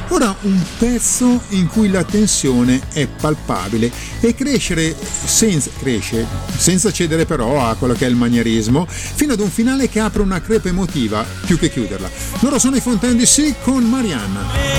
Ora un pezzo in cui la tensione è palpabile e cresce senza cedere però a quello che è il manierismo, fino ad un finale che apre una crepa emotiva più che chiuderla. Loro sono i Fontaine DC con Marianne.